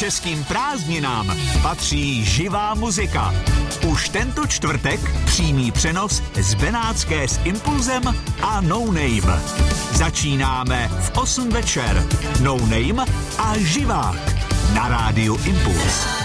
českým prázdninám patří živá muzika. Už tento čtvrtek přímý přenos z Benátské s Impulzem a No Name. Začínáme v 8 večer. No Name a živák na rádiu Impuls.